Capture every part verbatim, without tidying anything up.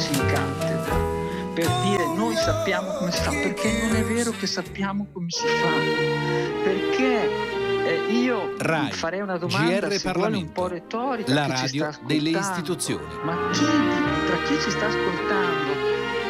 messi in cattedra per dire noi sappiamo come si fa, perché non è vero che sappiamo come si fa, perché eh, io Rai, farei una domanda G R se vuole un po' retorica, la chi ci radio sta delle ascoltando. istituzioni. Ma chi, tra chi ci sta ascoltando?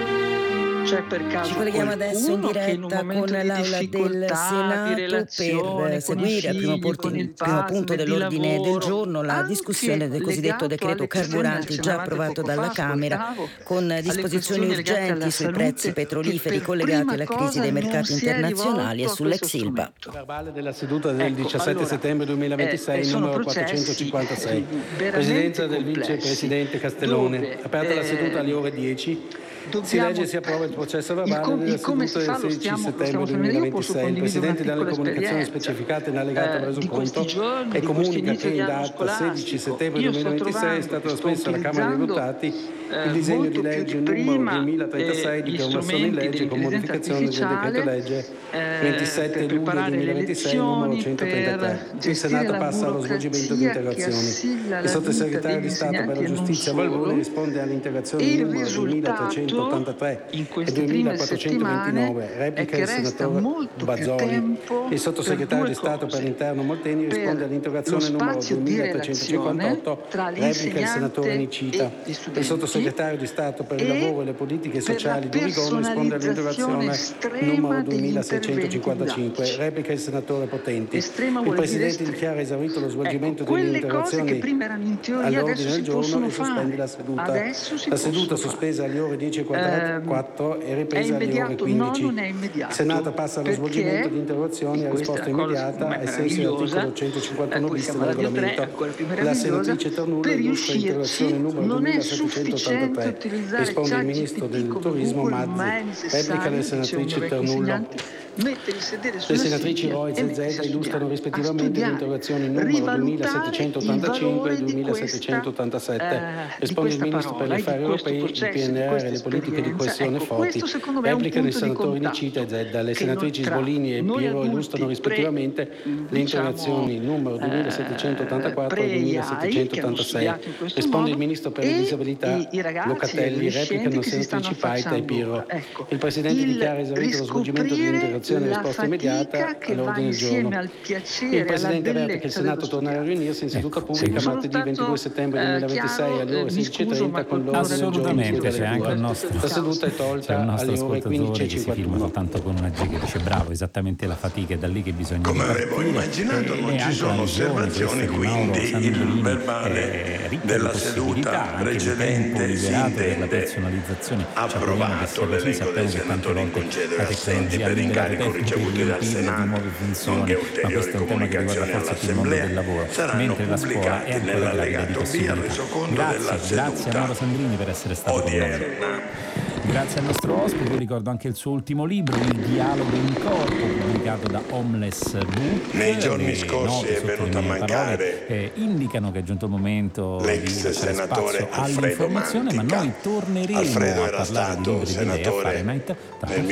C'è per caso Ci colleghiamo adesso in qualcuno che in un diretta momento con di l'aula del difficoltà, Senato di relazione per con i seguire al primo, figli, porti- con il primo punto partner, di dell'ordine del lavoro, giorno la anche discussione del cosiddetto legato decreto alle questioni carburanti già accennavate approvato poco dalla fa, Camera ascoltavo, con alle disposizioni questioni legate alla urgenti sui salute, prezzi che petroliferi per collegati prima alla crisi cosa dei non mercati si è internazionali e rivolto a sull'ex questo Ilva. strumento. Verbale della seduta del Ecco, diciassette allora, settembre duemilaventisei, eh, sono numero processi, quattrocentocinquantasei. eh, veramente Presidenza del complessi, vicepresidente Castellone. dove, Aperta la seduta alle eh, ore dieci. Si dobbiamo- legge e si approva il processo il verbale com- della il come seduta si fa del lo sedici stiamo, lo settembre stiamo facendo. Io posso duemilaventisei. Il condividere una Presidente dà le piccola comunicazioni esperienza specificate in allegato eh, al di resoconto questi giorni, e di comunica questo che inizio in di anno data sedici scolastico. settembre Io sto duemilaventisei è trovando stato che sto trasmesso alla Camera dei utilizzando, Deputati eh, il disegno molto di più legge di numero prima, duemilatrentasei eh, di gli conversione in strumenti legge con dell'intelligenza modificazione del artificiale, decreto-legge eh, ventisette per luglio preparare le duemilaventisei, numero elezioni, centotrentatré. per Il gestire Senato la passa allo svolgimento di burocrazia che interrogazioni. assilla Il la vita sottosegretario degli di Stato per insegnanti la e non Giustizia solo, Valvone risponde alle interrogazioni e il numero duemilatrecentottantatré risultato in e queste prime duemilaquattrocentoventinove. settimane è Replica che il resta senatore molto più Bazzoli. tempo Il sottosegretario per di due Stato per cose: l'Interno Molteni risponde per all'interrogazione lo numero spazio di duemilatrecentocinquantotto. relazione tra Replica il senatore l'insegnante Nicita. e gli Il studenti, sottosegretario di Stato per il e lavoro e le politiche per la sociali Durigon risponde personalizzazione all'interrogazione estrema numero degli duemilaseicentocinquantacinque. interventi Replica il senatore Potenti. Estrema Il vuol dire Presidente estrema. dichiara esaurito lo svolgimento Ecco, delle quelle cose che interrogazioni prima erano in teoria all'ordine adesso del si giorno possono e sospende fare. la seduta. Adesso si La seduta possono sospesa alle ore dieci e fare. quarantaquattro Ehm, è è ripresa alle ore immediato? No, quindici. non è immediato. Il Senato passa allo perché, svolgimento di interrogazioni e a questa è risposta la cosa immediata secondo me ai sensi dell'articolo meravigliosa, centocinquantuno eh, poi bis siamo del alla via tre, regolamento. ancora più La meravigliosa, senatrice Ternullo per illustra interrogazione riuscirci numero non è duemilasettecentottantatré. sufficiente utilizzare Risponde il ministro ChatGPT del come Turismo Google, Mazzi. ma è Replica le necessario, diceva un mio senatrici vecchio Ternullo. insegnante, mettere il sedere Le sulla senatrici sedia Roiz e e mettersi Zedda a illustrano studiare, a rispettivamente le studiare, interrogazioni numero rivalutare il duemilasettecentottantacinque e valore di duemilasettecentottantasette. questa, eh, di Risponde il questa ministro per gli parola, e affari di questo europei, il processo, di P N R questa e le politiche di esperienza. coesione Ecco, Foti. questo secondo me è un Replicano i punto di senatori contatto Nicita e Zedda. Le che senatrici noi- tra Sbolini e noi Piero adulti illustrano rispettivamente pre- le diciamo, interrogazioni numero eh, duemilasettecentottantaquattro e pre-A I, che hanno duemilasettecentottantasei. studiato in questo Risponde il modo, ministro per le e disabilità i, i ragazzi e gli Locatelli. Replicano adolescenti le che si stanno senatrici Paita e affacciando Pirro. ora. Ecco, Il Presidente il dichiara esaurito lo svolgimento riscoprire dell'interrogazione e la risposta immediata fatica che va all'ordine del giorno. insieme al Il piacere, alla Presidente avverte che il bellezza Senato dello tornerà a studiare. riunirsi in seduta Ecco, pubblica sì. martedì ventidue settembre Sono duemilaventisei stato, alle eh, ore chiaro, mi sedici e scuso, trenta ma con col l'ordine del giorno Assolutamente, sulle c'è anche il letture. nostro, La seduta è c'è tolta un nostro alle ore quindici ascoltatore e che si firma cinquantuno. soltanto con una G che dice bravo, esattamente la fatica, è da lì che bisogna Come ripartire. avevo immaginato E- non e ci anche sono la visione osservazioni, questa di Mauro quindi il Sandrini, verbale eh, ricca della di possibilità, seduta anche di precedente tempo si liberato per la intende personalizzazione. Ci auguriamo che approvato sia così, l'elenco sappiamo dei che tante senatori in volte congedo e la assenti tecnologia ha per liberato incarico tecniche di ricevuti dal riempire di Senato, nuove funzioni, nonché ma ulteriori questo è un tema che riguarda comunicazioni forse più il mondo del all'Assemblea lavoro, saranno mentre la scuola pubblicati è ancora gravida di nell'allegato B al possibilità. resoconto della Grazie, grazie a seduta Mauro Sandrini per essere stato con noi. odierna. Grazie al nostro ospite, io ricordo anche il suo ultimo libro, Il dialogo in corpo, pubblicato da Homeless Book. Nei giorni Le scorsi note è sotto le venuto a mie mancare parole, eh, indicano che è giunto il momento l'ex di lasciare senatore spazio Alfredo all'informazione, ma Mantica. noi torneremo Alfredo a era parlare di stato libri di idee a senatore Fahrenheit tra nel pochissimo.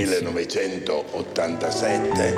millenovecentottantasette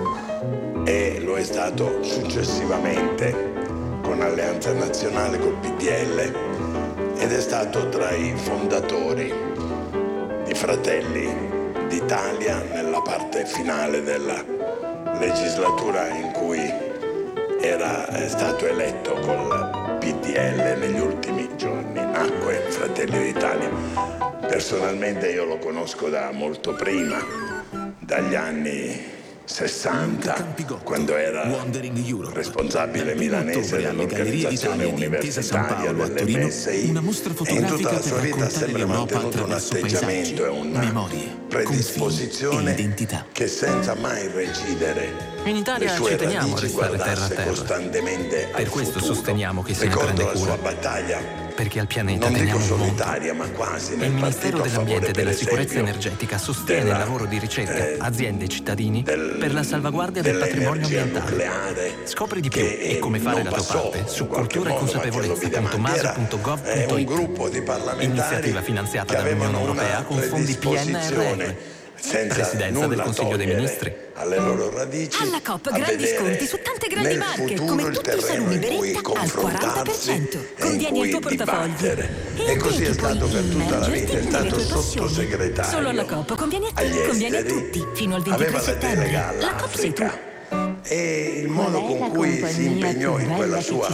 e lo è stato successivamente con Alleanza Nazionale col P D L ed è stato tra i fondatori di Fratelli d'Italia nella parte finale della legislatura in cui era è stato eletto col P D L negli ultimi giorni. Nacque Fratelli d'Italia. Personalmente io lo conosco da molto prima, dagli anni sessanta, quando era responsabile milanese dell'organizzazione universitaria dell'M S I, e in tutta la sua vita ha sempre mantenuto un atteggiamento e una predisposizione che senza mai recidere In Italia le sue ci teniamo a radici restare terra a guardasse terra. costantemente Per al questo futuro. sosteniamo che se ne Ricordo prende la sua cura. battaglia, Perché al pianeta non dico teniamo molto. solitaria, ma quasi nel Il Ministero partito a favore, dell'Ambiente e per della Sicurezza esempio, Energetica sostiene della, il lavoro di ricerca, eh, aziende e cittadini del- per la salvaguardia del patrimonio dell'energia ambientale. nucleare, Scopri di più che, e come fare non la tua passò parte su in qualche cultura e modo, ma che lo consapevolezza vide punto avanti. maso Era, punto gov eh, punto un it. gruppo di parlamentari Iniziativa finanziata che dall'Unione avevano Europea una con fondi P N R R. predisposizione senza Presidenza del nulla Consiglio dei togliere Ministri. alle loro radici. Alla Coop a grandi vedere sconti su tante grandi nel marche, futuro come il tutti i terreno salumi in cui Beretta al quaranta per confrontarsi cento. e in Convieni il cui tuo portafoglio. dibattere. E E così è anche stato puoi per tutta la vita, è immergerti stato nelle tue passioni. sottosegretario Solo alla Coop conviene a te, agli conviene a esteri, tutti, fino al ventitré aveva la settembre. delega La Coop sei tu. all'Africa e il modo con cui si impegnò in quella sua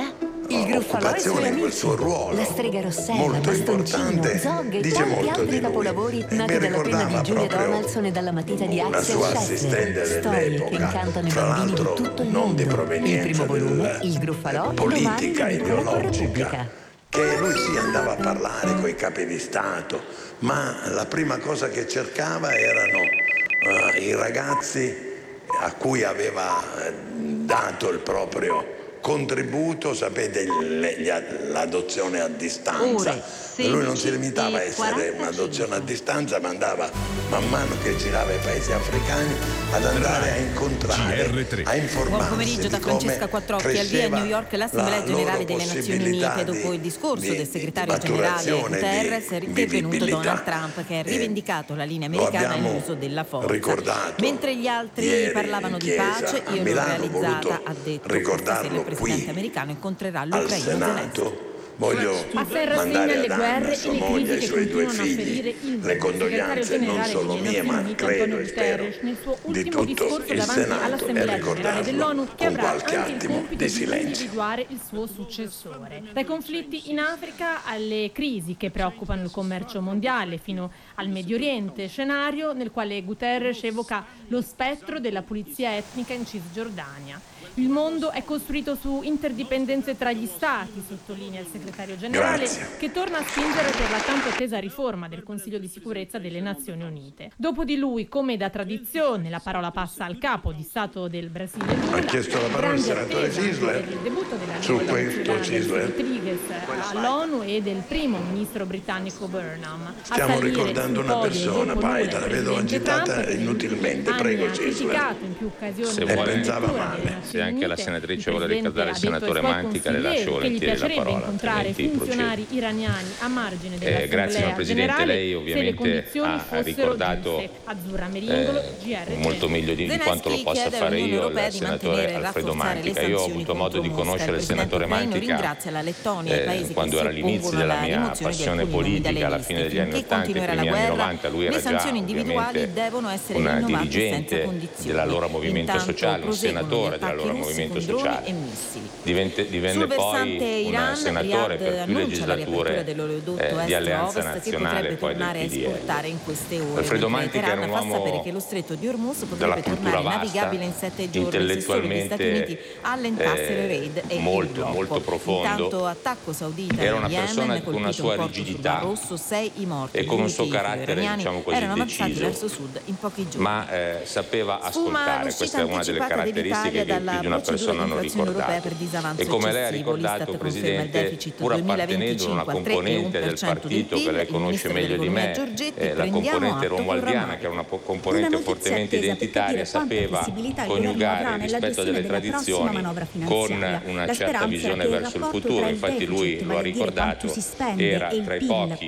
Il Gruffalò e i suoi occupazione, in quel amici, suo ruolo la strega Rossella, molto Bastoncino, importante, Zog e dice tanti molto altri di lui. capolavori E nati mi dalla penna ricordava di Julia proprio Donaldson e dalla matita di una Axel sua Scheffler. assistente Storie che dell'epoca, incantano i fra bambini di l'altro tutto il non mondo. di Il provenienza primo volume, del- Il Gruffalò, politica, domani con la ideologica, Repubblica. che lui sì andava a parlare con i capi di Stato, ma la prima cosa che cercava erano eh, i ragazzi a cui aveva eh, dato il proprio contributo, sapete, il- gli- l'adozione a distanza. Ore E lui non si sedici limitava a e essere quarantacinque. un'adozione a distanza, ma andava man mano che girava i paesi africani ad andare a incontrare, G R tre. a informarsi. Buon pomeriggio da di come Francesca Quattrocchi. Al via a cresceva New York l'Assemblea la Generale loro delle Nazioni possibilità Unite, dopo di- il discorso di- del di segretario generale maturazione, Guterres, è di intervenuto vivibilità. Donald Trump, che ha Eh, rivendicato la linea lo americana abbiamo in uso della forza. ricordato Mentre gli altri ieri parlavano in di chiesa pace, a io l'ho Milano, ho realizzata, voluto ha detto. ricordarlo Stasera il presidente qui, americano incontrerà al l'Ucraina Zelensky. Senato. Voglio Assai rassegna mandare alle ad Anna, guerre sua e le moglie e crisi i che suoi due continuano a ferire figli il le segretario condoglianze non generale solo delle mie, Nazioni ma Unite, credo Antonio e spero Guterres, nel suo di ultimo tutto discorso il davanti Senato, e all'Assemblea Generale ricordarlo dell'ONU, che con avrà qualche anche il attimo compito di di silenzio. individuare il suo successore. Dai conflitti in Africa alle crisi che preoccupano il commercio mondiale, fino al Medio Oriente, scenario nel quale Guterres evoca lo spettro della pulizia etnica in Cisgiordania. Il mondo è costruito su interdipendenze tra gli stati, sottolinea il segretario generale, Grazie. che torna a spingere per la tanto attesa riforma del Consiglio di sicurezza delle Nazioni Unite. Dopo di lui, come da tradizione, la parola passa al capo di Stato del Brasile Lula. Ha chiesto la parola il Grande senatore attesa Sisler. per il debutto della Su nuova questo venezuelana Sisler. Rodriguez all'ONU e del primo ministro britannico Burnham. A Stiamo salire ricordando sul una podio persona, dopo Paita, Lula la il vedo presidente agitata Trump, che inutilmente. anni Prego, ha Sisler. criticato in più occasioni Se la vuole- pensava candidatura male. delle Nazioni Se anche la Unite. senatrice Il vuole presidente ricordare il ha detto ai senatore suoi Mantica, le lascio consiglieri che gli volentieri la piacerebbe parola, incontrare altrimenti funzionari procedo. iraniani a margine Eh, dell'Assemblea grazie, signor Presidente. generale Lei se le ovviamente condizioni ha fossero ricordato giuste. Azzurra Meringolo, eh, G R tre. molto meglio di, di quanto lo Zelensky possa chiede fare all'Unione io Europea il di senatore mantenere e Alfredo rafforzare le Mantica. Io ho sanzioni avuto modo di contro Mosca. conoscere il presidente senatore ucraino Mantica ringrazia la Lettonia e i eh, paesi che quando si era all'inizio oppongono della alla mia rimozione di passione alcuni nomi dalle politica, alla liste. fine degli anni Finché ottanta e continuerà primi la anni guerra, novanta, lui le era già sanzioni individuali ovviamente devono essere una rinnovate senza dirigente condizioni. dell'allora movimento Intanto sociale, un proseguono senatore gli dell'allora attacchi russi movimento con droni sociale. e missili. Divente- divenne Sul versante poi un Iran, senatore Riyadh per più annuncia la legislature riapertura dell'oleodotto eh, di Alleanza est-ovest che Nazionale potrebbe e poi del tornare a P D L. esportare in queste ore. Alfredo mentre Mantica era Teheran un fa uomo sapere che lo stretto di Hormuz della potrebbe cultura tornare vasta, navigabile in sette giorni se solo gli intellettualmente Stati Uniti allentassero i raid e molto, il blocco. molto profondo. Intanto attacco saudita Era in una Yemen, persona con colpito una sua un porto sul rigidità Mar Rosso, sei i morti. e con un Gli suo Houthi carattere, iraniani diciamo così, erano avanzati deciso. verso sud in pochi giorni. ma eh, sapeva Sfuma ascoltare. l'uscita Questa è una delle anticipata caratteristiche dell'Italia che più dalla di una procedura persona di hanno infrazione europea ricordato. per disavanzo E come lei ha eccessivo. ricordato, L'Istat conferma il Presidente, deficit pur appartenendo a una componente del partito che lei conosce meglio di me, eh, la componente romualdiana, che era una po- componente fortemente identitaria, sapeva coniugare il rispetto delle tradizioni con una certa visione verso il futuro. Infatti lui lo ha ricordato, era tra i pochi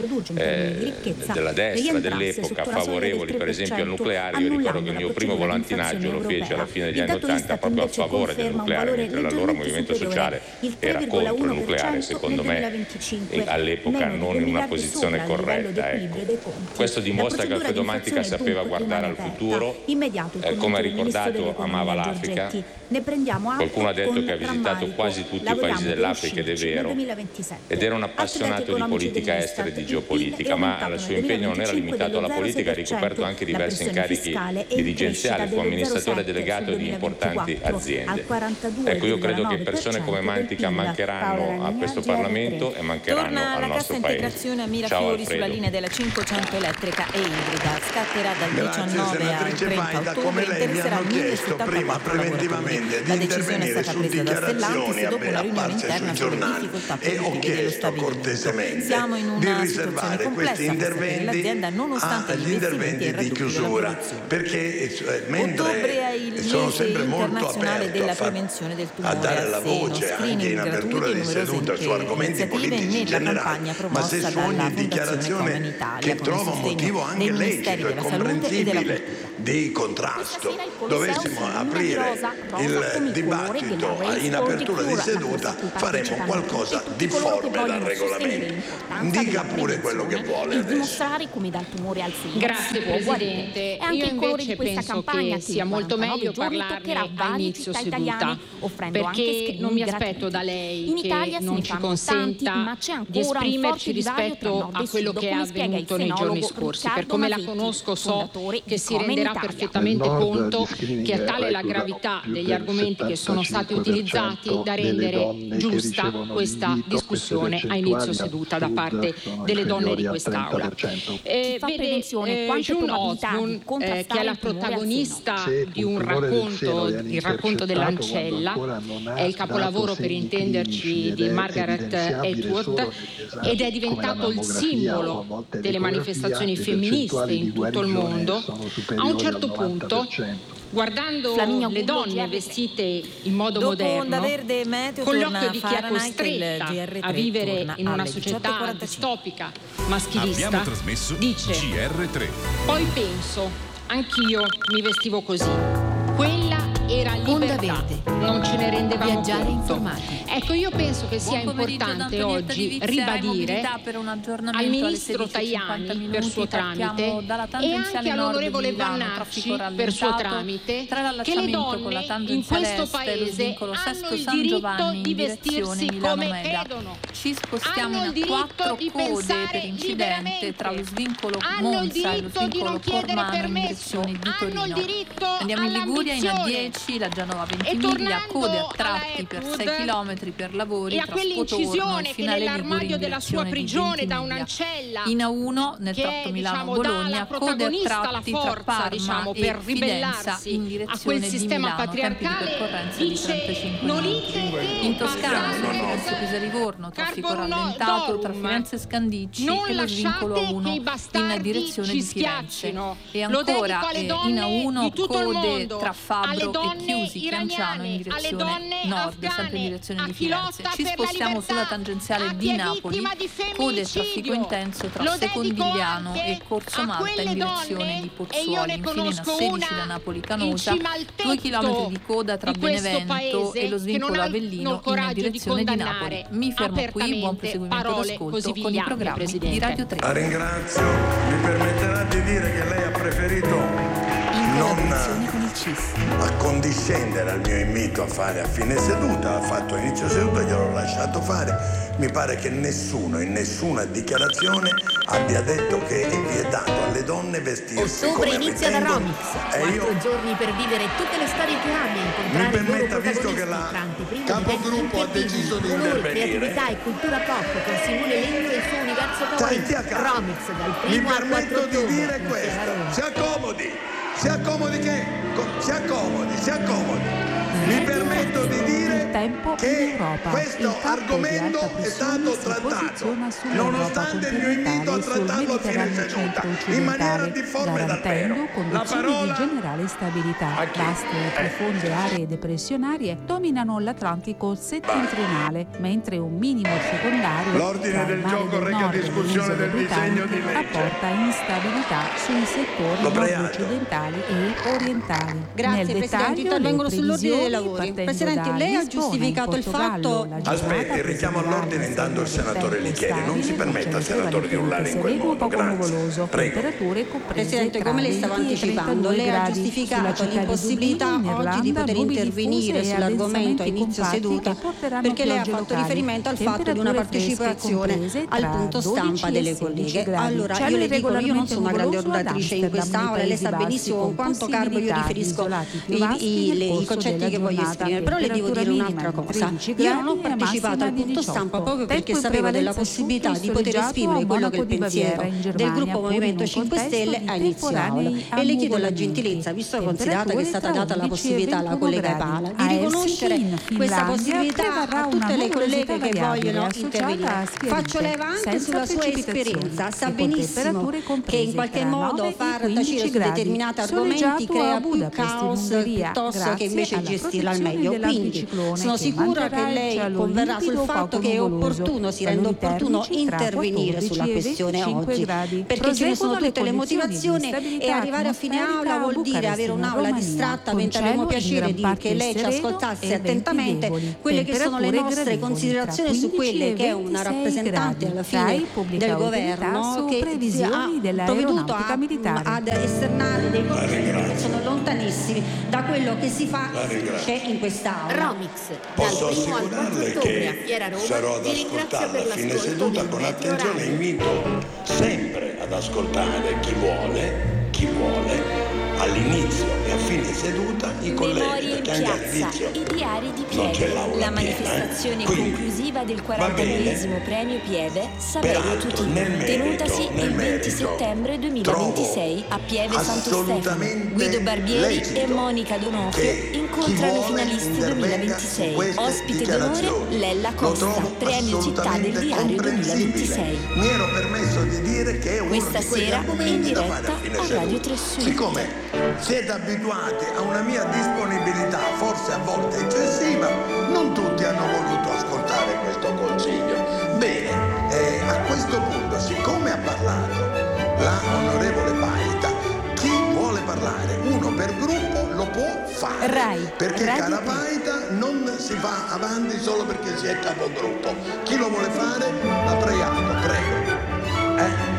eh, della destra dell'epoca favorevoli per esempio al nucleare. Io ricordo che il mio primo volantinaggio lo fece alla fine degli anni ottanta proprio a favore del nucleare, mentre l'allora movimento sociale era contro il nucleare, secondo me all'epoca non in una posizione corretta. Ecco. Questo dimostra che Alfredo Mantica sapeva guardare al futuro, eh, come ha ricordato amava l'Africa. Qualcuno ha detto che ha visitato quasi tutti i paesi dell'Africa ed è vero, ed era un appassionato di politica estera e di geopolitica, ma il suo impegno non era limitato alla politica, ha ricoperto anche diversi incarichi dirigenziali, fu amministratore delegato di importanti aziende. Ecco, io credo che persone come Mantica mancheranno a questo Parlamento e mancheranno Torna al la nostro cassa paese. integrazione a Ciao Mirafiori sulla Alfredo. linea della cinquecento elettrica e ibrida. Scatterà dal Grazie, diciannove al senatrice trenta Paita. ottobre Come e lei vi interesserà hanno chiesto prima millesettantaquattro preventivamente lavoratori. di La decisione è intervenire stata su presa da Stellantis dichiarazioni dopo una riunione apparse interna sui sulle nazionali e ho chiesto cortesemente di riservare questi interventi agli interventi di chiusura, perché mentre sono sempre molto aperto a, far, a dare la voce anche in apertura di seduta su argomenti politici generali, ma se su ogni dichiarazione che trova un motivo anche lecito e comprensibile di contrasto dovessimo aprire il dibattito in apertura di seduta, faremo qualcosa di forme dal regolamento. Dica pure quello che vuole adesso. Dimostrare come dal tumore al seno. Grazie Presidente. Io invece penso che sia molto meglio parlarne a inizio seduta, perché non mi aspetto da lei che non ci consenta di esprimerci rispetto a quello che è avvenuto nei giorni scorsi. Per come la conosco so che si renderà perfettamente conto che è tale la gravità degli argomenti che sono stati utilizzati da rendere giusta questa discussione a inizio seduta da parte delle donne di quest'Aula. Eh, vede, eh, June Osborne, eh, che è la protagonista di un racconto, il racconto dell'ancella, è il capolavoro, per intenderci, di Margaret Atwood, ed è diventato il simbolo delle manifestazioni femministe in tutto il mondo. A un certo punto, guardando le donne vestite in modo Dopo moderno, Verde, Meteo, con l'occhio di chi è Fahrenheit, costretta il G R tre a vivere in una alle società distopica, maschilista, abbiamo trasmesso dice: G R tre. Poi penso, anch'io mi vestivo così. Quella era libertà, non ce ne rendevamo Viaggiare conto. informati. Ecco, io penso che sia importante oggi ribadire al ministro Tajani per suo tramite e anche all'onorevole Vannacci per suo tramite che le donne in questo paese hanno il diritto di vestirsi come credono, ci spostiamo hanno il in diritto quattro di code pensare per incidente tra lo svincolo hanno il Monza e lo diritto di non svincolo chiedere Cormano in permesso, direzione di hanno il Torino. diritto Andiamo in Liguria in A all'ambizione. dieci, la Genova E Ventimiglia, tornando code a tratti per all'Atwood sei chilometri per lavori e a tra Spotorno e quell'incisione che Finale Ligure nell'armadio in della sua direzione di prigione da Ventimiglia. un'ancella In A uno nel che tratto è, diciamo, dà Milano-Bologna, la code a protagonista la tratti tra forza, Parma diciamo, e per Fidenza ribellarsi in a direzione quel di sistema Milano, tempi di patriarcale, percorrenza di dice trentacinque Nolite minuti. In Toscana, no, no. Firenze Pisari-Livorno, traffico Carbo rallentato tra Dorum. Firenze Scandicci Non e lo svincolo lasciate A uno che i in bastardi direzione ci di Firenze. schiaccino. E Lo dedico ancora alle eh, donne in A uno di tutto il code mondo, tra alle Fabbro donne e Chiusi, Chianciano in iraniane, alle direzione donne nord, afghane, sempre in direzione a di chi Firenze. lotta Ci per la spostiamo libertà, sulla tangenziale a di chi è Napoli, vittima di code traffico femminicidio. intenso tra Lo dedico Secondigliano anche e Corso a Malta in quelle direzione donne, di e io Pozzuoli. ne Infine in A conosco sedici una da Napoli in Canosa, cima al due chilometri tetto di coda tra di questo Benevento paese e lo che non svincolo ha Avellino il coraggio in di direzione di Napoli. condannare Mi fermo qui, buon apertamente proseguimento parole d'ascolto così con i vigliacche, programmi di Presidente. Radio tre. La ringrazio, mi permetterà di dire che lei ha preferito non accondiscendere al mio invito a fare a fine seduta, l'ha fatto a inizio seduta, gliel'ho lasciato fare. Mi pare che nessuno in nessuna dichiarazione abbia detto che è vietato alle donne vestirsi Ottobre come inizia da ritengono. Romix. E Quattro io giorni per vivere tutte le storie che ami e mi incontrare i loro permetta, visto che protagonisti la tra anteprima di capogruppo ha eventi e deciso di colore, intervenire. creatività e cultura pop con Simone Lendo e il suo universo Senti a favorito. caso. Romix dal Mi primo al quattro permetto di ottobre. dire insieme a questo, Roma. si accomodi, si accomodi che, co- si accomodi, si accomodi. Mi permetto di dire che questo argomento è stato trattato, nonostante il mio invito a trattarlo a fine seduta, in maniera difforme dal vero. La parola di generale stabilità. Vaste e profonde aree depressionarie dominano l'Atlantico settentrionale, mentre un minimo secondario L'ordine tra il del mare gioco del reca nord e le discussione isole del disegno di britanniche legge. apporta instabilità sui settori L'ho pregato. nord-occidentali e orientali. Grazie, Nel Presidente. dettaglio, Intervengono le sull'ordine dei previsioni, lavori. partendo Presidente, da lei ha Lisbona, giustificato in il fatto... Portogallo, la giornata Aspetti, richiamo all'ordine intanto il senatore Licheri, non si permetta, senatore, di urlare in quel modo, grazie. Prego. Temperature comprese Presidente, tra come lei stava venti e anticipando, trentadue lei ha gradi. Sulla giustificato città di l'impossibilità Dublino, in oggi di Irlanda, poter nubi intervenire diffuse e sull'argomento a addensamenti inizio compatti seduta che porteranno perché lei ha piogge fatto locali. riferimento al fatto di una Temperature fresche partecipazione comprese al tra punto dodici stampa e delle sedici colleghe. gradi. Allora, Cielo io le dico, io non regolarmente sono una grande nuvoloso ad oratrice in Amsterdam, quest'aula, nei lei sa Paesi benissimo con quanto carbo io riferisco i, i, le, i concetti che voglio esprimere, però le devo dire un'altra cosa. Io non ho partecipato al punto stampa proprio perché sapevo della possibilità di poter esprimere quello che è il pensiero del gruppo Movimento cinque Stelle a inizio aula, e le chiedo la gentilezza, visto che considerata che è stata data la possibilità alla collega Pala di riconoscere questa possibilità a tutte le colleghe che vogliono intervenire. Faccio leva anche sulla sua esperienza, sa benissimo che in qualche modo far tacere su determinati argomenti crea più caos piuttosto che invece gestirla al meglio. Quindi sono sicura che lei converrà sul fatto che è opportuno, si rende opportuno intervenire sulla questione oggi, perché ce ne sono tutte le motivazioni, e arrivare a fine aula vuol dire avere un'aula distratta mentre abbiamo piacere di che lei ci ascoltasse attentamente quelle che sono le nostre considerazioni su quelle che è una rappresentante alla fine del governo che ha provveduto a, ad esternare dei concetti che sono lontanissimi da quello che si fa c'è in quest'aula. Romix, posso assicurarle che sarò ad ascoltarla a fine seduta con attenzione e invito sempre ad ascoltare chi vuole, chi vuole all'inizio e a fine seduta i colleghi, perché anche all'inizio i diari di non c'è Pieve, l'aula la piena, manifestazione eh? Quindi, conclusiva del quarantaduesimo premio Pieve Saverio Tutino, tenutasi il venti settembre duemilaventisei a Pieve Santo Stefano. Guido Barbieri e Monica Donofrio incontrano i finalisti duemilaventisei. Ospite d'onore Lella Costa, premio Città del Diario duemilaventisei. Mi ero permesso di dire che è uno questa di quegli sera in argomenti da fare diretta a fine a seduta. Radio tre Sud. Siccome siete abituati a una mia disponibilità, forse a volte eccessiva, non tutti hanno voluto ascoltare questo consiglio. Bene, eh, a questo punto, siccome ha parlato la onorevole Paita, chi vuole parlare, uno per gruppo, lo può fare. Rai, perché Rai cara di- Paita non si va avanti solo perché si è capogruppo. Chi lo vuole fare, ha pregato, prego. Eh?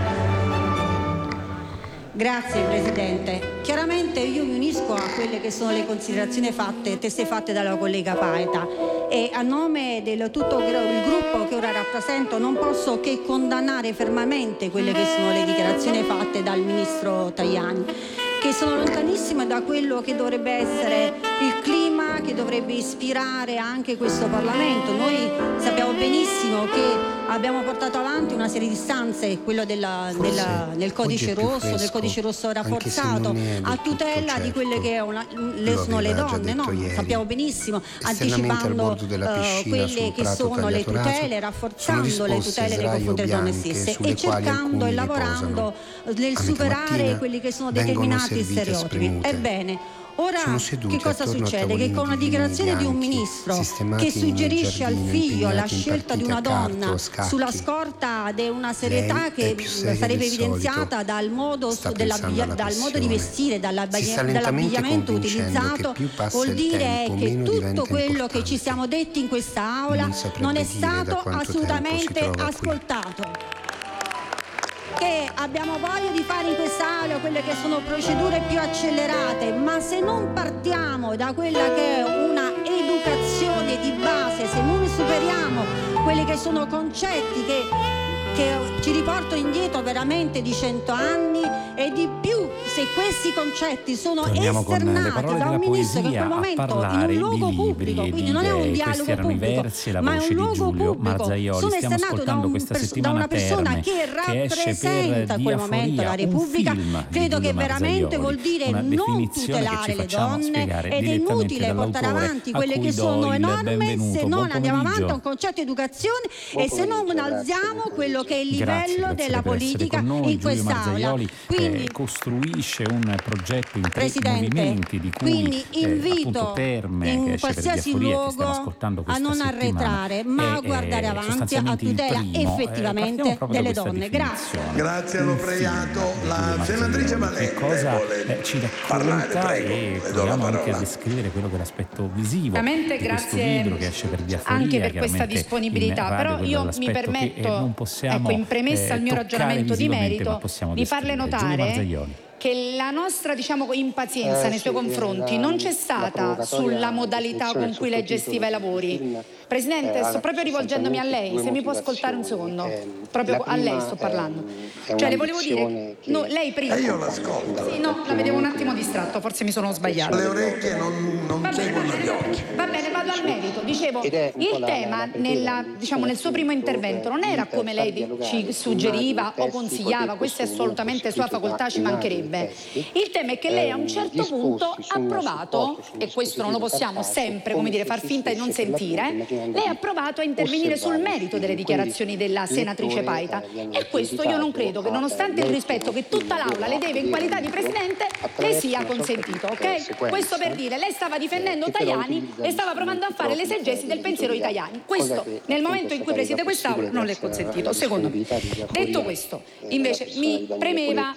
Grazie Presidente. Chiaramente io mi unisco a quelle che sono le considerazioni fatte, testé fatte dalla collega Paeta, e a nome del tutto il gruppo che ora rappresento non posso che condannare fermamente quelle che sono le dichiarazioni fatte dal Ministro Tajani, che sono lontanissime da quello che dovrebbe essere il clima che dovrebbe ispirare anche questo Parlamento. Noi sappiamo benissimo che abbiamo portato avanti una serie di istanze, quello della, della, nel codice rosso, fresco, nel codice rosso rafforzato, a tutela di quelle che è una, le, sono le donne, no? Sappiamo benissimo, anticipando uh, quelle che sono le tutele, rafforzando le tutele nei confronti delle donne stesse e cercando e lavorando nel superare quelli che sono determinati stereotipi. Ebbene, ora che cosa succede? Che con una dichiarazione di un ministro che suggerisce al figlio la scelta di una donna sulla scorta di una serietà che sarebbe evidenziata dal modo, dal modo di vestire, dall'abbigliamento utilizzato, vuol dire che tutto quello che ci siamo detti in questa aula non è stato assolutamente ascoltato. Che abbiamo voglia di fare in quest'aula quelle che sono procedure più accelerate, ma se non partiamo da quella che è una educazione di base, se non superiamo quelli che sono concetti che, che ci riportano indietro veramente di cento anni e di più, se questi concetti sono Torniamo esternati da un ministro che in quel momento in un luogo pubblico, quindi non è un dialogo pubblico, ma è un luogo pubblico, sono esternati da, un pers- da una persona che rappresenta in quel momento la Repubblica, credo che veramente vuol dire non tutelare le donne ed è inutile portare avanti quelle che sono le norme se non andiamo avanti a un concetto di educazione e se non alziamo quello che è il livello della politica in quest'aula. Quindi costruisce un progetto in tre Presidente, movimenti di cui quindi invito eh, Terme, in che qualsiasi luogo a non arretrare, ma a guardare avanti a tutela primo, effettivamente eh, delle donne. Grazie. Grazie, l'ho pregato. La senatrice Valente cosa vuole eh, ci parlare, racconta prego, e le do la proviamo anche parola. a descrivere quello che è l'aspetto visivo Veramente di questo grazie libro che esce per Diaforia, anche per questa chiaramente disponibilità, in radio, però io mi l'aspetto che, permetto, eh, non possiamo, ecco, in premessa eh, al mio toccare ragionamento di visivamente, merito, ma possiamo di farle descrivere. Giulio notare Marzaioli. che la nostra, diciamo, impazienza eh, nei suoi sì, confronti la, non c'è stata sulla modalità con cui lei gestiva i lavori. Presidente, eh, sto proprio rivolgendomi a lei, se mi può ascoltare un secondo. Eh, proprio a lei sto parlando. È, è cioè le volevo dire, che... no, lei prima... E io l'ascolto. Sì, no, la vedevo un attimo distratto, forse mi sono sbagliata. Le orecchie non, non seguono gli occhi. Va bene, vado al merito. Dicevo, il tema nella, diciamo, nel suo primo intervento non era come lei ci suggeriva o consigliava, questa è assolutamente sua facoltà, ci mancherebbe. Il tema è che lei a un certo punto ha provato, e questo non lo possiamo sempre, come dire, far finta di non sentire, lei ha provato a intervenire sul merito delle dichiarazioni della senatrice Paita, e questo io non credo che, nonostante il rispetto che tutta l'Aula le deve in qualità di Presidente, le sia consentito, ok? Questo per dire, lei stava difendendo Tajani e stava provando a fare l'esegesi del pensiero di Tajani. Questo nel momento in cui presiede quest'Aula non le è consentito, secondo me. Detto questo, invece mi premeva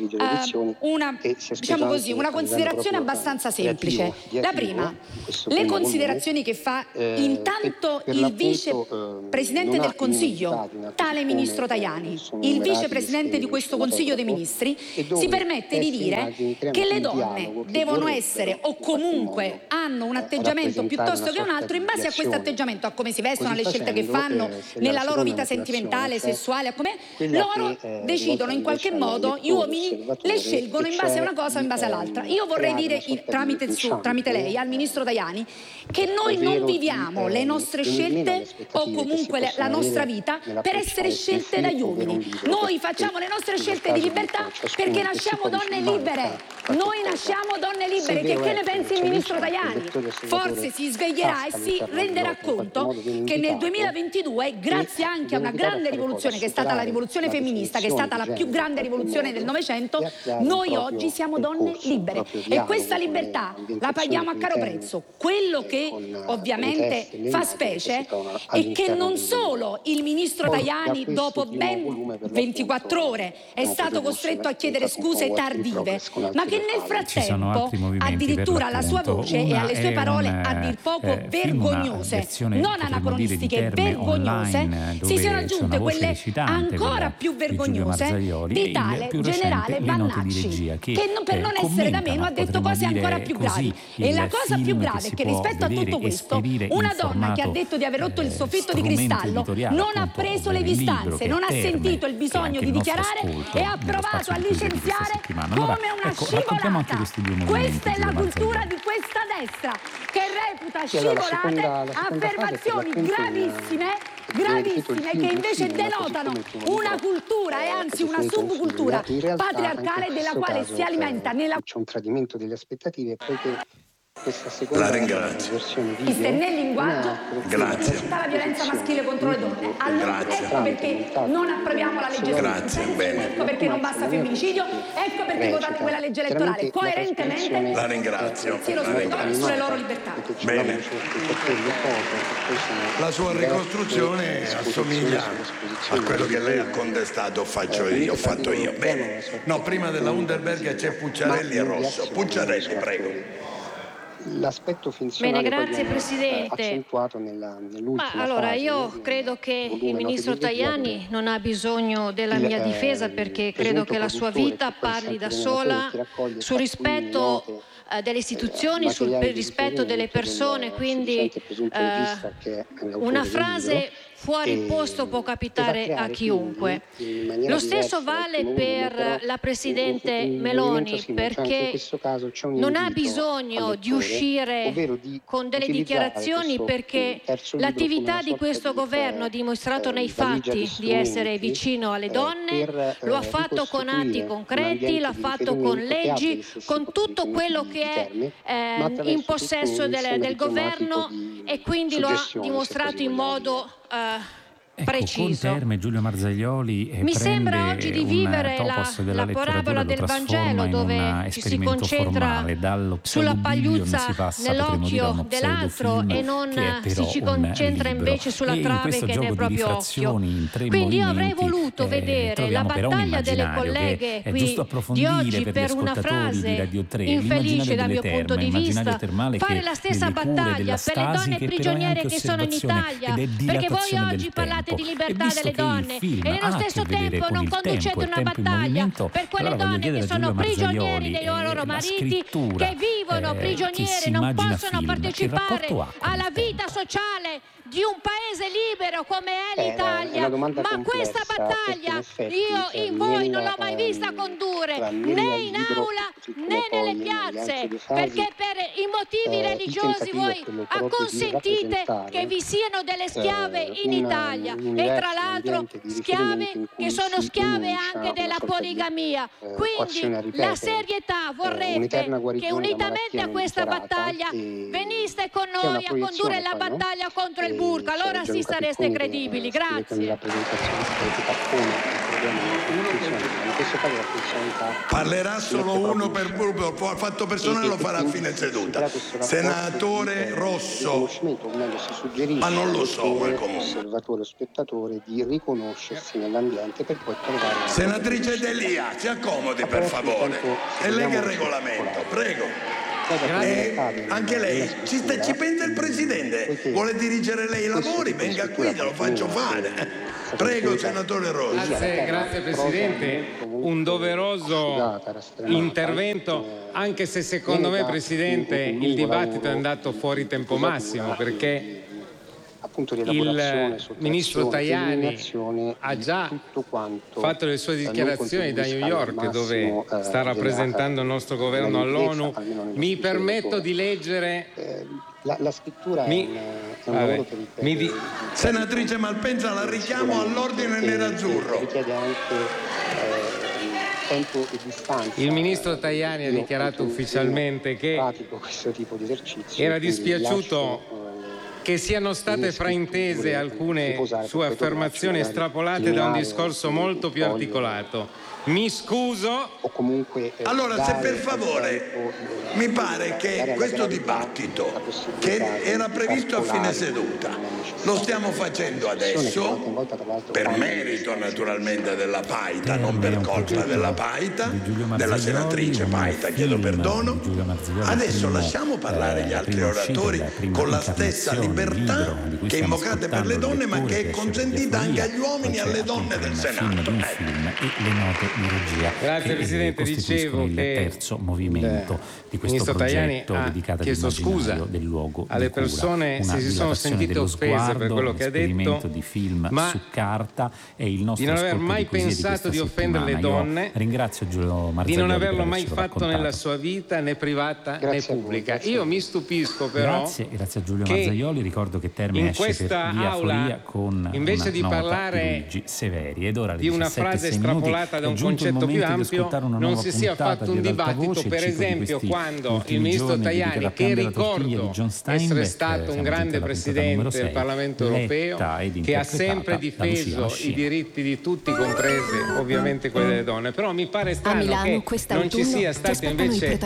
uh, una, diciamo così, una considerazione abbastanza semplice. La prima, le considerazioni che fa intanto il vice presidente del Consiglio, tale ministro Tajani, il vice presidente di questo Consiglio dei Ministri, si permette di dire che le donne devono essere o comunque hanno un atteggiamento piuttosto che un altro in base a questo atteggiamento, a come si vestono, alle scelte che fanno nella loro vita sentimentale, sessuale, a come loro decidono in qualche modo, gli uomini le scelgono in base a una cosa o in base all'altra. Io vorrei dire tramite, su, tramite lei al ministro Tajani che noi non viviamo le nostre scelte o comunque le, la nostra vita per essere scelte dagli uomini. Noi facciamo le nostre scelte di libertà perché nasciamo donne libere. Noi nasciamo donne libere. Che, che ne pensi il ministro Tajani? Forse si sveglierà e si renderà conto che nel duemilaventidue, grazie anche a una grande rivoluzione che è stata la rivoluzione femminista, che è stata la più grande rivoluzione del Novecento, noi oggi siamo donne libere e questa libertà la paghiamo a caro prezzo. Quello che ovviamente fa specie è che non solo il ministro Tajani dopo ben ventiquattro ore è stato costretto a chiedere scuse tardive, ma che nel frattempo addirittura la sua voce e alle sue parole un, a dir poco eh, vergognose, non anacronistiche, vergognose, si siano aggiunte quelle ancora più vergognose di tale generale Vannacci, che, che non, per non essere da meno ha detto cose ancora più gravi. E la cosa più grave è che rispetto a tutto questo, una donna che ha detto di aver rotto il soffitto di cristallo non ha preso le distanze, non ha sentito il bisogno di dichiarare e ha provato a licenziare come una scivolata. Questa è la cultura di questa destra che reputa scivolate affermazioni gravissime, gravissime, che invece denotano una cultura e anzi una subcultura patriarcale della quale si alimenta nella... C'è un tradimento delle aspettative poiché questa seconda la ringrazio. versione video nel linguaggio grazie. tutta la violenza maschile contro le donne. Allora grazie. ecco perché non approviamo la legge grazie, bene. ecco perché non basta femminicidio, ecco perché votate quella legge elettorale coerentemente. La ringrazio. Sì, lo scudo sulle loro libertà. Bene. La sua ricostruzione assomiglia a quello che lei ha contestato faccio io, ho fatto io. Bene. No, prima della Underberg c'è Pucciarelli e Rosso. Pucciarelli, prego. L'aspetto funzionale Bene, grazie Presidente. accentuato nella, nell'ultima Ma allora fase, io credo che il ministro Tajani non ha bisogno della il, mia eh, difesa perché credo che la sua vita parli da sola sul rispetto eh, delle istituzioni, sul rispetto delle persone, quindi eh, una frase fuori posto può capitare a chiunque. Lo stesso vale per la Presidente Meloni, perché non ha bisogno di uscire con delle dichiarazioni, perché l'attività di questo governo ha dimostrato nei fatti di essere vicino alle donne, lo ha fatto con atti concreti, l'ha fatto con leggi, con tutto quello che è eh, in possesso del, del governo, e quindi lo ha dimostrato in modo Uh, Ecco, preciso. Con Terme, Giulio Marzaioli eh, Mi sembra oggi di vivere la, la parabola del Vangelo, dove ci si concentra sulla pagliuzza nell'occhio dell'altro e non si ci concentra invece sulla trave che è nel proprio occhio. Quindi io avrei voluto eh, vedere la battaglia delle colleghe qui di oggi per, per una frase infelice dal mio punto di vista, fare la stessa battaglia per le donne prigioniere che sono in Italia, perché voi oggi parlate giornate di libertà delle donne e nello stesso tempo non conducete una battaglia per quelle allora donne che sono prigionieri dei loro eh, mariti, che vivono eh, prigionieri, non possono film, partecipare alla vita sociale di un paese libero come è l'Italia, ma questa battaglia io in voi non l'ho mai vista condurre né in aula né nelle piazze, perché per i motivi religiosi voi acconsentite che vi siano delle schiave in Italia e tra l'altro schiave che sono schiave anche della poligamia. Quindi la serietà vorrebbe che unitamente a questa battaglia veniste con noi a condurre la battaglia contro il burka, allora sì sareste credibili. Grazie. Parlerà solo uno per gruppo, fatto personale lo farà a fine seduta. Senatore Rosso, ma non lo so, comunque. Osservatore o spettatore di riconoscersi nell'ambiente per poi trovare. Senatrice D'Elia, si accomodi per favore. È lei che è il regolamento, prego. Eh, anche lei, ci, sta, ci pensa il Presidente, vuole dirigere lei i lavori, venga qui, te lo faccio fare. Prego, senatore Rossi. Grazie, grazie Presidente. Un doveroso intervento, anche se secondo me, Presidente, il dibattito è andato fuori tempo massimo, perché il ministro Tajani ha già fatto le sue dichiarazioni da New York, dove sta rappresentando il nostro governo all'ONU. Mi permetto di leggere la, la scrittura mi, è un vabbè, lavoro per il mi di... Senatrice Malpensa, la richiamo all'ordine nerazzurro. Richiede anche eh, tempo e distanza. Il ministro Tajani ha dichiarato ufficialmente che era dispiaciuto che siano state fraintese alcune sue affermazioni estrapolate da un discorso molto più articolato. Mi scuso. O comunque, eh, allora, se per favore, mi pare che questo dibattito, che era previsto a fine seduta, lo stiamo facendo adesso, per merito naturalmente della Paita, non per colpa della Paita, della senatrice Paita, chiedo perdono. Adesso lasciamo parlare gli altri oratori con la stessa libertà che invocate per le donne, ma che è consentita anche agli uomini e alle donne del Senato. Di regia. Grazie che Presidente, dicevo il che terzo movimento di questo Ministro progetto Tajani dedicato ha chiesto scusa del luogo alle di cura. persone se si sono sentite offese sguardo, per quello che ha detto, di film ma su carta è il nostro di non aver mai di pensato di, di offendere le donne. Io ringrazio Giulio Marzaioli, di non averlo mai fatto raccontato. Nella sua vita, né privata grazie né pubblica. Io mi stupisco però grazie, grazie a Giulio Marzaioli, ricordo che Termine in esce questa per aula con invece di parlare di Severi. Ed ora di una frase estrapolata da un concetto più ampio non si sia fatto un dibattito, per esempio, quando il ministro Tajani, che ricordo essere stato un grande presidente del Parlamento europeo, che ha sempre difeso i diritti di tutti, comprese ovviamente quelli delle donne, però mi pare strano Milano, che non ci sia stato invece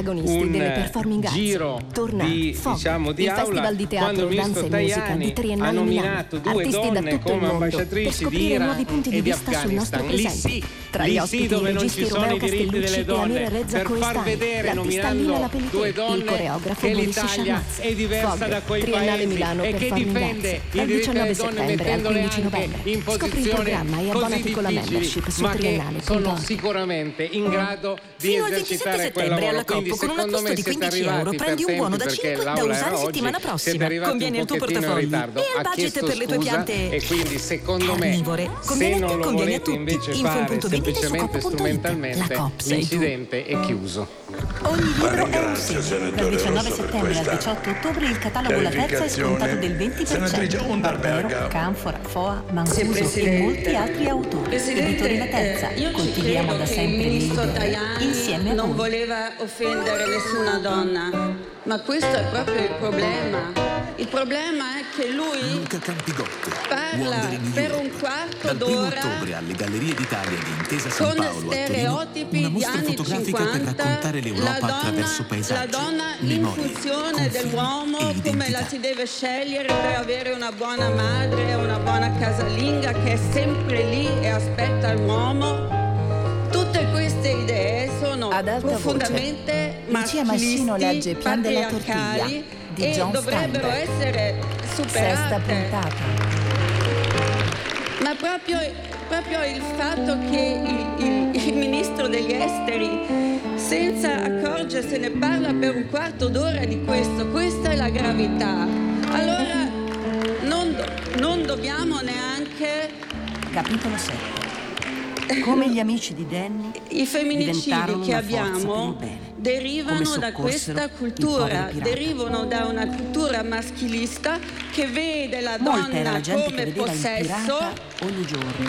un giro di, diciamo, di aula di teatro, quando il ministro Tajani ha nominato due donne come ambasciatrici di Iran e di Afghanistan. Lì sì, lì sì dove non ci sono i diritti delle donne, per far vedere, nominando due donne, che l'Italia è diversa da quei paesi e che difende i diritti delle donne mettendole anche in posizioni così difficili, ma che sono sicuramente in grado di esercitare quel lavoro. Quindi secondo me siete arrivati per tempi, perché l'aula era oggi, siete arrivati un pochettino in ritardo. Ha chiesto scusa e quindi secondo me, se non lo volete invece fare semplicemente strumentalmente, l'incidente è chiuso. Ogni libro è un segno. Dal diciannove settembre al diciotto ottobre il catalogo La Terza è scontato del venti per cento. Barbero, Canfora, Foa, Mancuso e molti altri autori. Editori La Terza. Io coltiviamo da sempre il ministro Tajani insieme a non voi. voleva offendere nessuna donna, ma questo è proprio il problema. Il problema è che lui Luca Campigotti, parla per un quarto d'ora ottobre alle Gallerie d'Italia di Intesa San con Paolo stereotipi una di mostra anni fotografica per cinquanta, raccontare l'Europa la donna, attraverso paesaggi, la donna in memorie, funzione confini dell'uomo, e come identità. la si deve scegliere per avere una buona madre, una buona casalinga che è sempre lì e aspetta l'uomo. Tutte queste idee sono profondamente Lucia Maschino legge maschilisti, Pan della tortiglia patriarcali di e John dovrebbero Steinbeck. essere superate. Sesta puntata. ma proprio, proprio il fatto che il, il, il ministro degli esteri senza accorgersene parla per un quarto d'ora di questo, questa è la gravità. Allora non, non dobbiamo neanche... Capitolo sette. Come gli amici di Danny, i femminicidi che abbiamo derivano da questa cultura, derivano da una cultura maschilista che vede la Molta era donna la gente come che vedeva possesso ogni giorno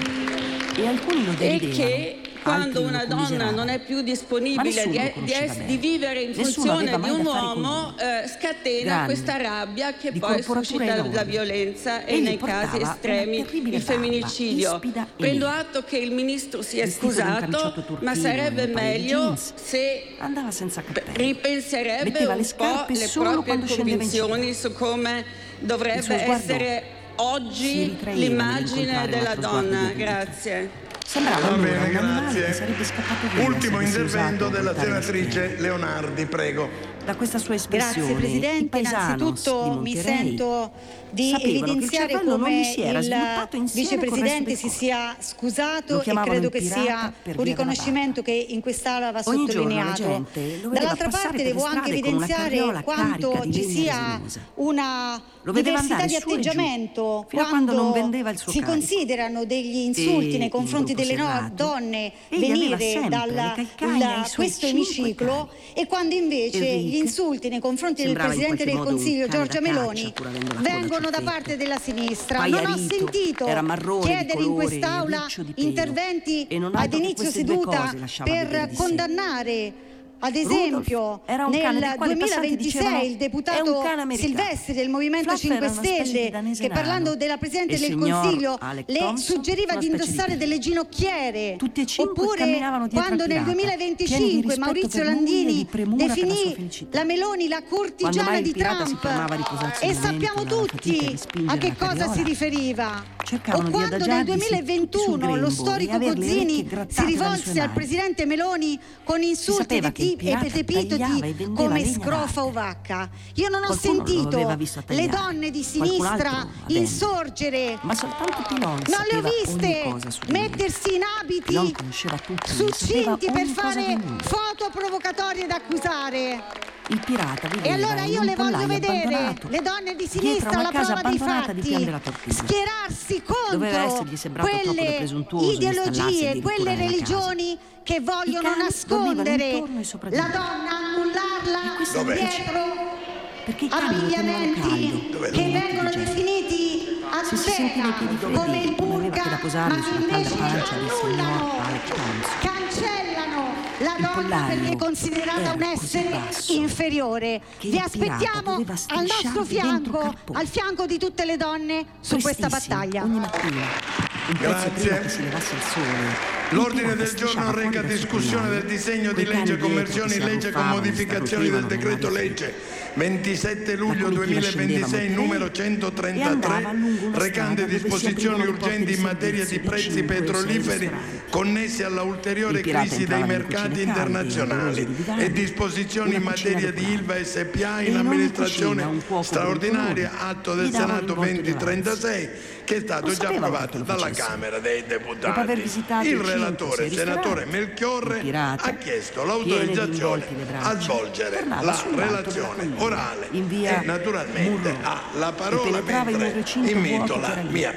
e alcuni lo e deridevano. che quando una donna non è più disponibile di, di, es- di vivere in Nessuno funzione di un da uomo, eh, scatena Grandi, questa rabbia che di poi corporatura suscita enorme. la violenza e Egli nei casi portava estremi una terribile il femminicidio. barba, ispida e Prendo nera. atto che il ministro si è Vestito di un scusato, camiciotto turchino ma sarebbe e un paio di meglio jeans. se Andava senza cappello. ripenserebbe Metteva le un po' scarpe le solo proprie quando scendeva in convinzioni su come Il suo dovrebbe sguardo essere si oggi ritraeva l'immagine nell'incontrare della l'altro sguardo donna. di Adele. Grazie. Sembrava Va allora bene, un animale grazie. che sarebbe scappato via. Ultimo se avesse intervento usato della portare la senatrice schiena. Leonardi, prego. Da questa sua espressione, Grazie i Presidente, paisanos innanzitutto di mi Monterey sento di sapevano che il evidenziare cervello non come gli si era il sviluppato insieme col resto Vicepresidente del si corpo. sia Lo scusato e chiamavano credo il che pirata sia per un via della riconoscimento che in quest'Aula va Ogni giorno la sottolineato. gente lo vedeva Dall'altra passare parte per devo le anche strade con una evidenziare carriola quanto carica di ci legna sia resinosa. una Lo vedeva diversità andare di su e giù, atteggiamento fino a quando non quando vendeva il suo si carico. considerano degli insulti E nei confronti il gruppo delle no- serrato, donne egli aveva venire sempre da le calcagna ai suoi questo cinque emiciclo e quando invece Enrique gli insulti nei confronti del sembrava in Presidente del qualche modo un Consiglio cane Giorgia da caccia, Meloni pur avendo la coda vengono da ciuffetta. parte della sinistra. Non ho Paiarito, sentito era marrone, chiedere in bicolore, quest'Aula riccio di pelo. interventi E non ad altro che inizio queste due seduta cose lasciava vedere per di sé. condannare ad Rudolph esempio era un cane nel del quale i passanti dicevano, duemilaventisei il "È un deputato cane americano". Silvestri del Movimento Fluff era cinque una specie di Stelle danese che nano. parlando della Presidente E il del signor Consiglio Alec le Thompson, suggeriva una di specie di indossare pirata. delle ginocchiere. Tutti e cinque Oppure camminavano dietro quando al nel pirata, pieni di duemilaventicinque rispetto Maurizio per lui e Landini di premura per la sua definì felicità. la Meloni la Quando cortigiana mai il di pirata si Trump fermava a riposarsi e un momento sappiamo dalla fatica tutti di spingere a che la cosa carriola, si riferiva. cercavano O di quando nel adagiarsi sul duemilaventuno lo grembo e storico aver le Gozzini orecchie si grattate dalle rivolse sue al mani. Presidente Meloni con insulti sapeva ed che il eti- pirata ed epiteti tagliava e vendeva come legna scrofa d'arte. o vacca. Io non ho Qualcuno lo sentito aveva visto a le tagliare. donne di Qualcun sinistra altro a vendere. insorgere. Ma soltanto Pilon Non le ho sapeva viste ogni cosa su di lui. mettersi in abiti Pilon conosceva tutti, succinti sapeva per ogni cosa fare di lui. foto provocatorie da accusare. Il pirata viveva E allora in io un le voglio pollaio vedere abbandonato, le donne di dietro sinistra una alla casa prova dei abbandonata di fatti Pian della Torpiglia. schierarsi Doveva contro essergli sembrato troppo da quelle presuntuoso di installarsi ideologie, addirittura quelle nella religioni che vogliono cani nascondere dormivano intorno e sopra di la lui. donna, annullarla Dov'è? dietro Perché i cani lo tenevano abbigliamenti caldo. che vengono definiti a Se si sentiva i piedi come il freddi, come aveva che da burka, posarli ma sulla che calda invece pancia del signor annullano, Alec Thompson. cancellano la Il donna pollaio perché è considerata era un così essere basso inferiore. che Vi il pirata aspettiamo doveva al strisciarvi nostro dentro fianco, cappone. al fianco di tutte le donne su questa Prestissimo, battaglia. ogni mattina, un pezzo Grazie. prima che si levasse il sole. L'ordine del giorno reca discussione del disegno di legge conversione in legge con modificazioni del decreto legge ventisette luglio duemilaventisei numero centotrentatré recante disposizioni urgenti in materia di prezzi petroliferi connessi alla ulteriore crisi dei mercati internazionali e disposizioni in materia di Ilva S P A in amministrazione straordinaria, atto del Senato duemilatrentasei, che è stato già approvato dalla Camera dei Deputati. Il relatore, senatore Melchiorre, ha chiesto l'autorizzazione a svolgere la relazione orale e naturalmente ha la parola mentre invito la mia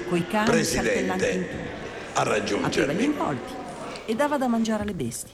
vicepresidente a raggiungermi. E dava da mangiare alle bestie.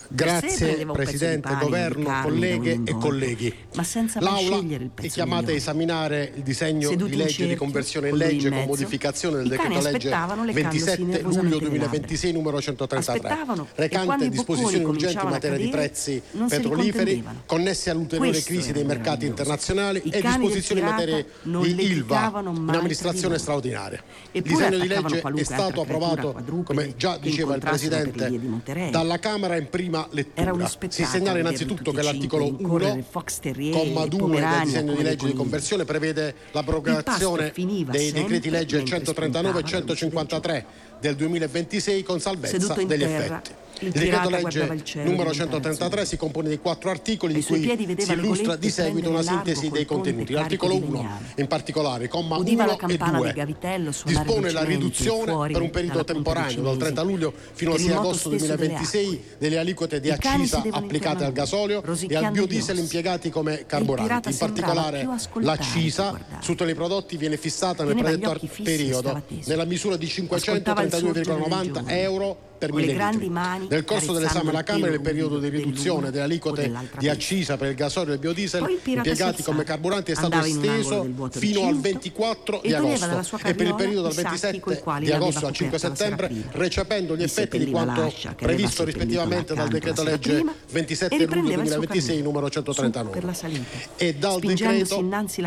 Grazie Presidente, Governo, colleghe e colleghi. Ma senza mai L'Aula scegliere il è pezzo chiamata a migliore. esaminare il disegno Seduti di in legge di cerchio, conversione in con lui legge in con mezzo, modificazione del i cani decreto legge aspettavano leccandosi ventisette nervosamente luglio le duemilaventisei numero centotrentatré, Aspettavano, e recante quando i disposizioni bocconi urgenti in cominciavano a materia di cadere, prezzi non se li petroliferi contendevano. connessi all'ulteriore Questo crisi era dei mercati meraviglioso. internazionali I e cani del disposizioni in pirata materia non di Ilva litigavano in mai amministrazione tra di loro. straordinaria. Il Eppure disegno di attaccavano legge è qualunque stato altra creatura approvato, quadrupede come già che diceva il incontrassero per le vie Presidente, di Monterey. dalla Camera in prima lettura. Era uno Si spettacolo segnala vedere innanzitutto tutti che i l'articolo cinque rincorrere uno, Fox Terrier, comma i due del Pomerania disegno di come legge di conigli. conversione prevede Il l'abrogazione pasto finiva dei sempre decreti legge mentre centotrentanove e spuntava la luce del centocinquantatré del duemilaventisei con salvezza Seduto in degli terra, effetti. Il decreto legge numero centotrentatré si compone di quattro articoli di cui si illustra di seguito una sintesi dei contenuti. L'articolo uno, in particolare, comma uno e due, dispone la riduzione per un periodo temporaneo dal trenta luglio fino al sei agosto duemilaventisei delle aliquote di accisa applicate al gasolio e al biodiesel impiegati come carburanti. In particolare l'accisa su tali prodotti viene fissata nel predetto periodo nella misura di cinquecentotrentadue virgola novanta euro per mille litri. Nel corso dell'esame alla Camera il periodo di riduzione delle aliquote di accisa per il gasolio e il biodiesel impiegati come carburanti è stato esteso fino al ventiquattro di agosto e per il periodo dal ventisette di agosto al cinque settembre, recependo gli effetti di quanto previsto rispettivamente dal decreto legge ventisette luglio duemilaventisei numero centotrentanove e dal decreto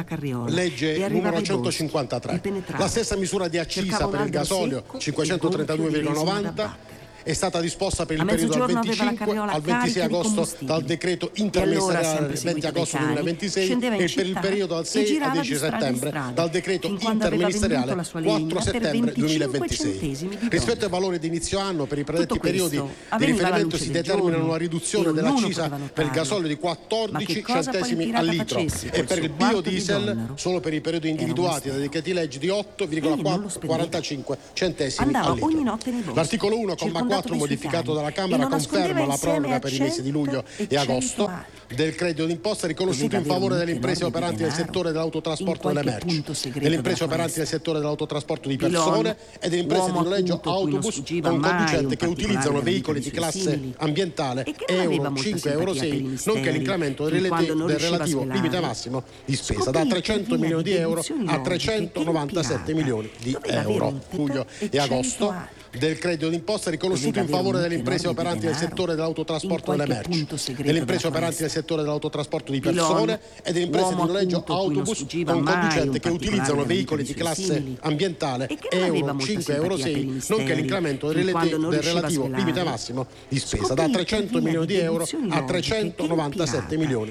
legge numero centocinquantatré. La stessa misura di accisa per il gasolio cinquecentotrentadue virgola novanta è stata disposta per il periodo dal venticinque al ventisei agosto dal decreto interministeriale venti agosto duemilaventisei e per il periodo dal sei al dieci settembre dal decreto interministeriale quattro settembre duemilaventisei. Rispetto ai valori di inizio anno per i predetti periodi di riferimento si determina una riduzione dell'accisa per il gasolio di quattordici centesimi al litro e per il biodiesel solo per i periodi individuati dai decreti legge di otto virgola quarantacinque centesimi al litro. L'articolo uno, comma quattro, modificato dalla Camera, conferma la proroga per i mesi di luglio e agosto del credito d'imposta riconosciuto in favore delle imprese operanti nel settore dell'autotrasporto delle merci, delle imprese operanti nel settore dell'autotrasporto di persone e delle imprese di noleggio autobus con conducente che utilizzano veicoli di classe ambientale Euro cinque, Euro sei, nonché l'incremento del relativo limite massimo di spesa da trecento milioni di euro a trecentonovantasette milioni di euro. Luglio e agosto del credito d'imposta riconosciuto in favore delle imprese operanti nel settore dell'autotrasporto delle merci, delle imprese operanti nel settore dell'autotrasporto di persone e delle imprese di noleggio autobus con conducente che utilizzano veicoli di classe ambientale Euro cinque, Euro sei, nonché l'incremento del relativo limite massimo di spesa da trecento milioni di euro a trecentonovantasette milioni